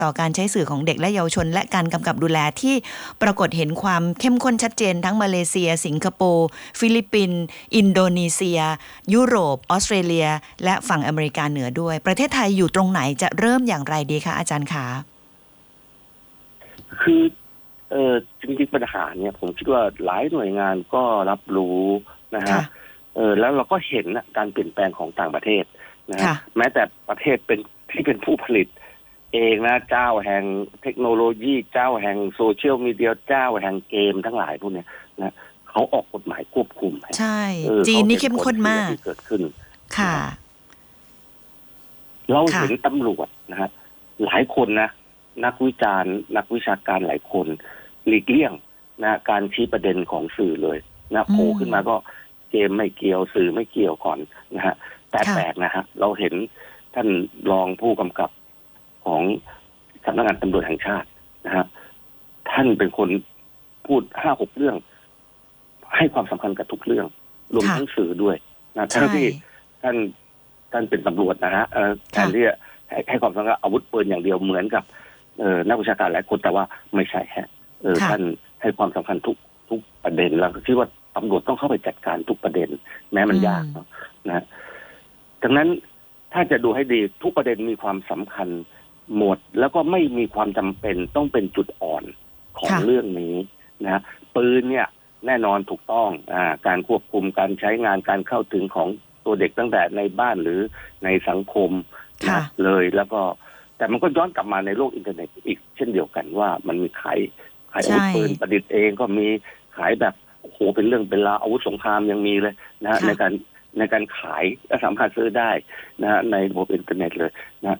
ต่อการใช้สื่อของเด็กและเยาวชนและการกำกับดูแลที่ปรากฏเห็นความเข้มข้นชัดเจนทั้งมาเลเซียสิงคโปร์ฟิลิปปินส์อินโดนีเซียยุโรปออสเตรเลียและฝั่งอเมริกาเหนือด้วยประเทศไทยอยู่ตรงไหนจะเริ่มอย่างไรดีคะอาจารย์คะคือจริงๆปัญหาเนี่ยผมคิดว่าหลายหน่วยงานก็รับรู้นะฮะแล้วเราก็เห็นการเปลี่ยนแปลงของต่างประเทศนะฮะแม้แต่ประเทศเป็นผู้ผลิตเองนะเจ้าแห่งเทคโนโลยีเจ้าแห่งโซเชียลมีเดียเจ้าแห่งเกมทั้งหลายพวกนี้นะเขาออกกฎหมายควบคุมใช่จีนนี่เข้มข้นมากที่เกิดขึ้นค่ะเราเห็นตำรวจนะฮะหลายคนนะนักวิจารณ์นักวิชาการหลายคนหลีกเลี่ยงนะการชี้ประเด็นของสื่อเลยนะโผล่ขึ้นมาก็เกมไม่เกี่ยวสื่อไม่เกี่ยวก่อนนะฮะแต่แปลกนะฮะเราเห็นท่านรองผู้กำกับของสำนักงานตำรวจแห่งชาตินะฮะท่านเป็นคนพูด 5-6 เรื่องให้ความสำคัญกับทุกเรื่องรวมทั้งสื่อด้วยนะทั้งที่ท่านเป็นตำรวจนะฮะแทนที่จะให้ความสำคัญอาวุธปืนอย่างเดียวเหมือนกับนักวิชาการหลายคนแต่ว่าไม่ใช่ฮะท่านให้ความสำคัญทุกประเด็นแล้วคิดว่าตำรวจต้องเข้าไปจัดการทุกประเด็นแม้มันยากนะดังนั้นถ้าจะดูให้ดีทุกประเด็นมีความสำคัญหมดแล้วก็ไม่มีความจำเป็นต้องเป็นจุดอ่อนของเรื่องนี้นะปืนเนี่ยแน่นอนถูกต้องการควบคุมการใช้งานการเข้าถึงของตัวเด็กตั้งแต่ในบ้านหรือในสังคมเลยแล้วก็แต่มันก็ย้อนกลับมาในโลกอินเทอร์เน็ตอีกเช่นเดียวกันว่ามันมีขายอาวุธปืนประดิษฐ์เองก็มีขายแบบโอ้โหเป็นเรื่องเป็นราวอาวุธสงครามยังมีเลยนะในการขายและสามารถซื้อได้นะในระบบอินเทอร์เน็ตเลยนะ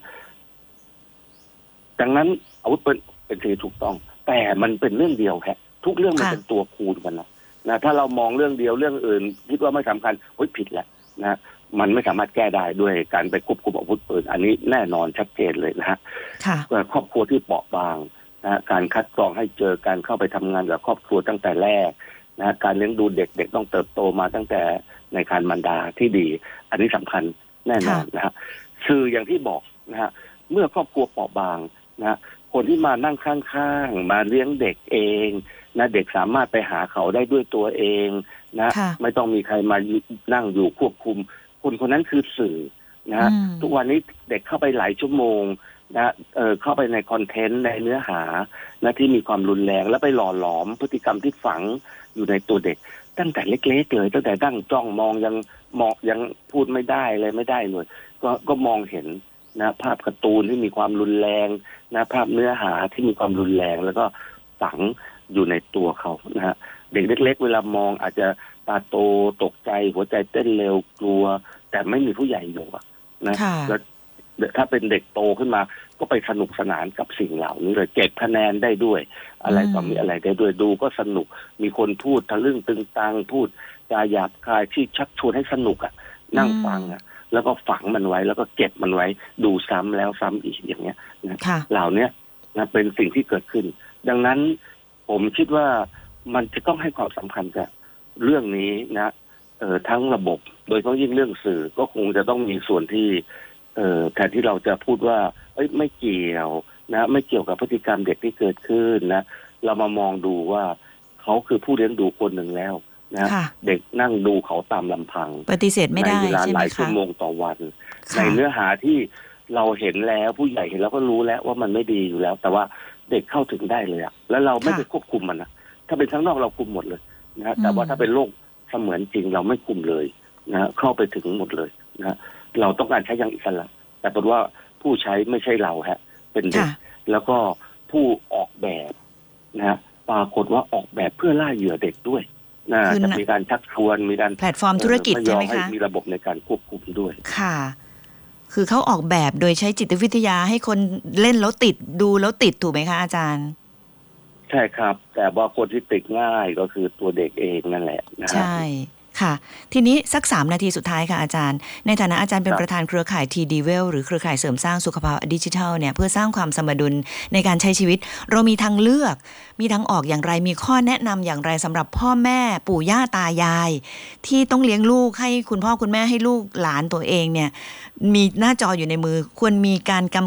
ดังนั้นอาวุธปืนเป็นสิ่งถูกต้องแต่มันเป็นเรื่องเดียวแค่ทุกเรื่องมันเป็นตัวคูณกันนะถ้าเรามองเรื่องเดียวเรื่องอื่นคิดว่าไม่สำคัญผิดแล้วนะมันไม่สามารถแก้ได้ด้วยการไปควบคุมอาวุธปืนอันนี้แน่นอนชัดเจนเลยนะฮะครอบครัวที่เปราะบางนะการคัดกรองให้เจอการเข้าไปทำงานกับครอบครัวตั้งแต่แรกนะการเลี้ยงดูเด็กต้องเติบโตมาตั้งแต่ในครรภ์มารดาที่ดีอันนี้สำคัญแน่นอนนะฮะสื่ออย่างที่บอกนะฮะเมื่อครอบครัวเปราะบางนะคนที่มานั่งข้างๆมาเลี้ยงเด็กเองนะเด็กสามารถไปหาเขาได้ด้วยตัวเองนะไม่ต้องมีใครมานั่งอยู่ควบคุมคนนั้นคือสื่อนะทุกวันนี้เด็กเข้าไปหลายชั่วโมงนะเข้าไปในคอนเทนต์ในเนื้อหานะที่มีความรุนแรงแล้วไปหล่อหลอมพฤติกรรมที่ฝังอยู่ในตัวเด็กตั้งแต่เล็กๆเลยตั้งแต่ตั้งจ้องมองยังพูดไม่ได้เลยก็มองเห็นนะภาพการ์ตูนที่มีความรุนแรงนะภาพเนื้อหาที่มีความรุนแรงแล้วก็ฝังอยู่ในตัวเขานะฮะเด็กเล็กๆเวลามองอาจจะตาโตตกใจหัวใจเต้นเร็วกลัวแต่ไม่มีผู้ใหญ่อยู่นะแล้วถ้าเป็นเด็กโตขึ้นมาก็ไปสนุกสนานกับสิ่งเหล่านี้เลยเก็บคะแนนได้ด้วยอะไรต่อมีอะไรได้ด้วยดูก็สนุกมีคนพูดทะลึ่งตึงตังพูดจาหยาบคายที่ชักชวนให้สนุกนั่งฟังแล้วก็ฝังมันไว้แล้วก็เก็บมันไว้ดูซ้ำแล้วซ้ำอีกอย่างเงี้ยนะเหล่านี้นะเป็นสิ่งที่เกิดขึ้นดังนั้นผมคิดว่ามันจะต้องให้ความสำคัญกับเรื่องนี้นะทั้งระบบโดยเฉพาะยิ่งเรื่องสื่อก็คงจะต้องมีส่วนที่แทนที่เราจะพูดว่าไม่เกี่ยวนะไม่เกี่ยวกับพฤติกรรมเด็กที่เกิดขึ้นนะเรามามองดูว่าเขาคือผู้เลี้ยงดูคนหนึ่งแล้วนะเด็กนั่งดูเขาตามลำพังปฏิเสธไม่ได้ในเวลาหลายชั่วโมงต่อวันในเนื้อหาที่เราเห็นแล้วผู้ใหญ่เห็นแล้วก็รู้แล้วว่ามันไม่ดีอยู่แล้วแต่ว่าเด็กเข้าถึงได้เลยแล้วเราไม่ไปควบคุมมันนะถ้าเป็นข้างนอกเราคุมหมดเลยนะแต่ว่าถ้าเป็นโลกเสมือนจริงเราไม่คุมเลยนะเข้าไปถึงหมดเลยนะเราต้องการใช้อย่างอิสระแต่เป็นว่าผู้ใช้ไม่ใช่เราเป็นเด็กแล้วก็ผู้ออกแบบนะปรากฏว่าออกแบบเพื่อล่าเหยื่อเด็กด้วยนะจะมีการชักชวนมีการแพลตฟอร์มธุรกิจใช่ไหมคะมีระบบในการควบคุมด้วยค่ะคือเขาออกแบบโดยใช้จิตวิทยาให้คนเล่นแล้วติดดูแล้วติดถูกไหมคะอาจารย์ใช่ครับแต่ว่าคนที่ติดง่ายก็คือตัวเด็กเองนั่นแหละนะใช่ค่ะทีนี้สัก3นาทีสุดท้ายค่ะอาจารย์ในฐานะอาจารย์เป็นประธานเครือข่าย T-Devel หรือเครือข่ายเสริมสร้างสุขภาวะดิจิทัลเนี่ยเพื่อสร้างความสมดุลในการใช้ชีวิตเรามีทางเลือกมีทางออกอย่างไรมีข้อแนะนำอย่างไรสำหรับพ่อแม่ปู่ย่าตายายที่ต้องเลี้ยงลูกให้คุณพ่อคุณแม่ให้ลูกหลานตัวเองเนี่ยมีหน้าจออยู่ในมือควรมีการกำกับ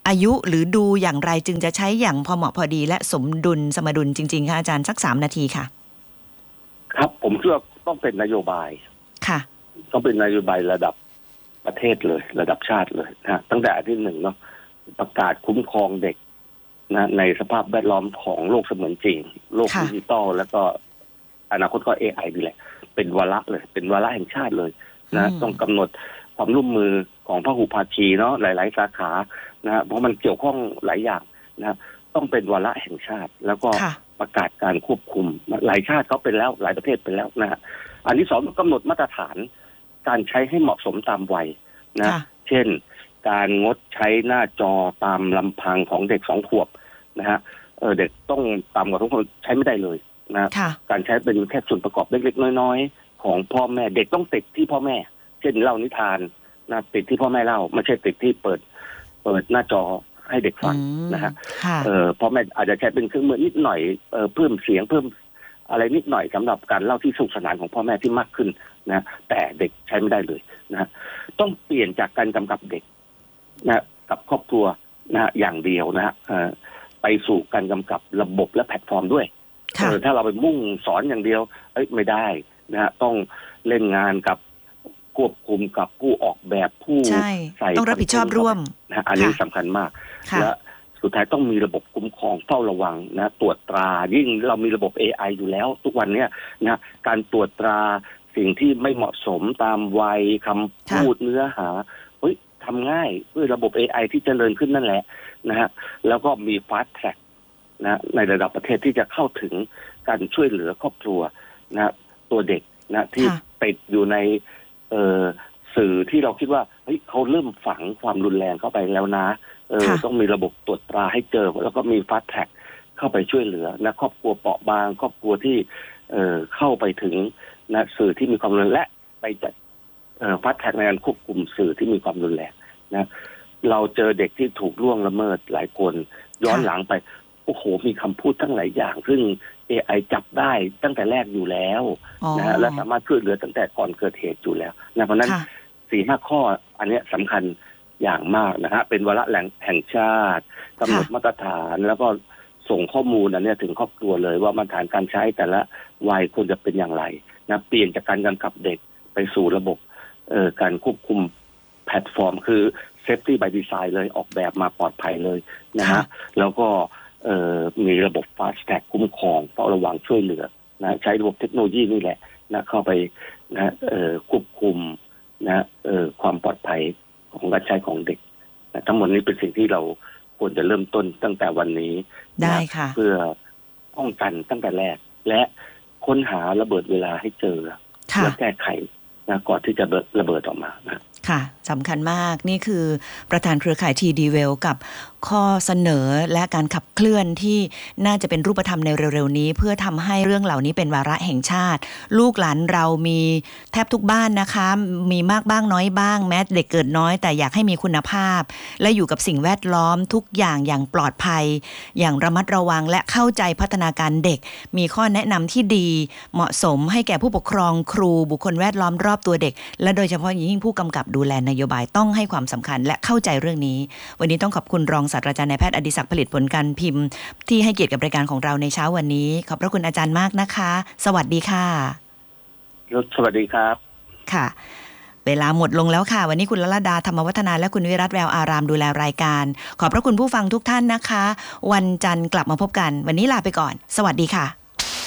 อายุหรือดูอย่างไรจึงจะใช้อย่างพอเหมาะพอดีและสมดุลจริงๆค่ะอาจารย์สัก3 นาทีค่ะครับผมเชื่อต้องเป็นนโยบายค่ะต้องเป็นนโยบายระดับประเทศเลยระดับชาติเลยนะตั้งแต่อันที่1เนาะประกาศคุ้มครองเด็กนะในสภาพแวดล้อมของโลกเสมือนจริงโลกดิจิตอลแล้วก็อนาคตก็ AI นี่แหละเป็นวาระเลยเป็นวาระแห่งชาติเลยนะต้องกำหนดความร่วมมือของพหุภาคีเนาะหลายๆสาขานะเพราะมันเกี่ยวข้องหลายอย่างนะต้องเป็นวาระแห่งชาติแล้วก็ประกาศการควบคุมหลายชาติเขาเป็นแล้วหลายประเทศเป็นแล้วนะอันที่2กำหนดมาตรฐานการใช้ให้เหมาะสมตามวัยนะเช่นการงดใช้หน้าจอตามลำพังของเด็ก2 ขวบนะฮะเด็กต้องต่ำกว่าทุกคนใช้ไม่ได้เลยนะการใช้เป็นแค่ส่วนประกอบเล็กๆน้อยๆของพ่อแม่เด็กต้องติดที่พ่อแม่เช่นเล่านิทานนะติดที่พ่อแม่เล่าไม่ใช่ติดที่เปิดหน้าจอให้เด็กฟังนะฮะพ่อแม่อาจจะใช้เป็นเครื่องมือนิดหน่อยเพิ่มเสียงเพิ่มอะไรนิดหน่อยสำหรับการเล่าที่สนุกสนานของพ่อแม่ที่มากขึ้นนะแต่เด็กใช้ไม่ได้เลยนะต้องเปลี่ยนจากการกำกับเด็กนะกับครอบครัวนะอย่างเดียวนะไปสู่การกำกับระบบและแพลตฟอร์มด้วยถ้าเราไปมุ่งสอนอย่างเดียวไม่ได้นะต้องเล่นงานกับควบคุมกับผู้ออกแบบผู้ใส่ต้องรับผิดชอบร่วมนะอันนี้สำคัญมากและสุดท้ายต้องมีระบบคุ้มครองเฝ้าระวังนะตรวจตรายิ่งเรามีระบบ AI อยู่แล้วทุกวันนี้นะการตรวจตราสิ่งที่ไม่เหมาะสมตามวัยคำพูดเนื้อหาทำง่ายด้วยระบบ AI ที่เจริญขึ้นนั่นแหละนะฮะแล้วก็มี fast track นะในระดับประเทศที่จะเข้าถึงการช่วยเหลือครอบครัวนะตัวเด็กนะที่ติดอยู่ในสื่อที่เราคิดว่าเขาเริ่มฝังความรุนแรงเข้าไปแล้วนะต้องมีระบบตรวจตราให้เจอแล้วก็มี fast track เข้าไปช่วยเหลือนะครอบครัวเปราะบางครอบครัวที่เข้าไปถึงนะสื่อที่มีความรุนแรงและไปจัดฟาสต์แท็กในการควบคุมสื่อที่มีความรุนแรงนะเราเจอเด็กที่ถูกล่วงละเมิดหลายคนย้อนหลังไปโอ้โหมีคำพูดทั้งหลายอย่างซึ่ง AI จับได้ตั้งแต่แรกอยู่แล้วนะและสามารถช่วยเหลือตั้งแต่ก่อนเกิดเหตุอยู่แล้วนะเพราะนั้น 4-5 ข้ออันนี้สำคัญอย่างมากนะฮะเป็นวาระแห่งชาติกำหนดมาตรฐานแล้วก็ส่งข้อมูลอันนี้ถึงครอบครัวเลยว่ามาตรฐานการใช้แต่ละวัยควรจะเป็นอย่างไรนะเปลี่ยนจากการกำกับเด็กไปสู่ระบบการควบคุมแพลตฟอร์มคือ safety by design เลยออกแบบมาปลอดภัยเลยนะฮะแล้วก็มีระบบ fast track คุ้มครองเฝ้าระวังช่วยเหลือนะใช้ระบบเทคโนโลยีนี่แหละนะเข้าไปนะควบคุมนะความปลอดภัยของการใช้ของเด็กนะทั้งหมดนี้เป็นสิ่งที่เราควรจะเริ่มต้นตั้งแต่วันนี้ได้ค่ะเพื่อป้องกันตั้งแต่แรกและค้นหาระเบิดเวลาให้เจอและแก้ไขนะก่อนที่จะระเบิดออกมานะค่ะสำคัญมากนี่คือประธานเครือข่าย TDWell กับข้อเสนอและการขับเคลื่อนที่น่าจะเป็นรูปธรรมในเร็วๆนี้เพื่อทำให้เรื่องเหล่านี้เป็นวาระแห่งชาติลูกหลานเรามีแทบทุกบ้านนะคะมีมากบ้างน้อยบ้างแม้เด็กเกิดน้อยแต่อยากให้มีคุณภาพและอยู่กับสิ่งแวดล้อมทุกอย่างอย่างปลอดภัยอย่างระมัดระวังและเข้าใจพัฒนาการเด็กมีข้อแนะนำที่ดีเหมาะสมให้แก่ผู้ปกครองครูบุคคลแวดล้อมรอบตัวเด็กและโดยเฉพาะยิ่งผู้กำกับดูแลนโยบายต้องให้ความสำคัญและเข้าใจเรื่องนี้วันนี้ต้องขอบคุณรองศาสตราจารย์นายแพทย์อดิศักดิ์ผลิตผลการพิมพ์ที่ให้เกียรติกับรายการของเราในเช้าวันนี้ขอบพระคุณอาจารย์มากนะคะสวัสดีค่ะสวัสดีครับค่ะเวลาหมดลงแล้วค่ะวันนี้คุณลลดาธรรมวัฒนาและคุณวิรัตแววอารามดูแลรายการขอบพระคุณผู้ฟังทุกท่านนะคะวันจันทร์กลับมาพบกันวันนี้ลาไปก่อนสวัสดีค่ะ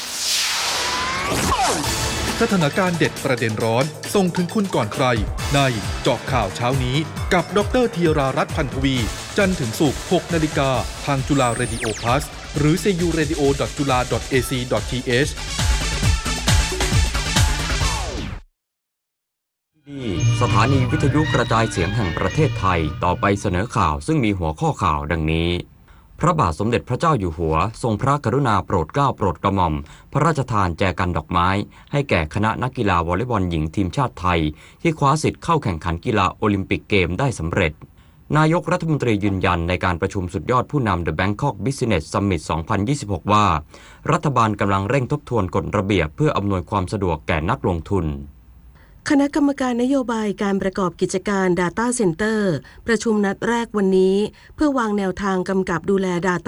สถานการณ์เด็ดประเด็นร้อนส่งถึงคุณก่อนใครในเจาะข่าวเช้านี้กับดร.ธีรารัตน์ พันธวี จันทร์ถึงศุกร์ 6 นาฬิกาทางจุฬา Radio Plus หรือ curadio.jula.ac.th สถานีวิทยุกระจายเสียงแห่งประเทศไทยต่อไปเสนอข่าวซึ่งมีหัวข้อข่าวดังนี้พระบาทสมเด็จพระเจ้าอยู่หัวทรงพระกรุณาโปรดเกล้าโปรดกระหม่อมพระราชทานแจกันดอกไม้ให้แก่คณะนักกีฬาวอลเลย์บอลหญิงทีมชาติไทยที่คว้าสิทธิ์เข้าแข่งขันกีฬาโอลิมปิกเกมได้สำเร็จนายกรัฐมนตรียืนยันในการประชุมสุดยอดผู้นำ The Bangkok Business Summit 2026 ว่ารัฐบาลกำลังเร่งทบทวนกฎระเบียบเพื่ออำนวยความสะดวกแก่นักลงทุนคณะกรรมการนโยบายการประกอบกิจการ Data Center ประชุมนัดแรกวันนี้เพื่อวางแนวทางกำกับดูแล Data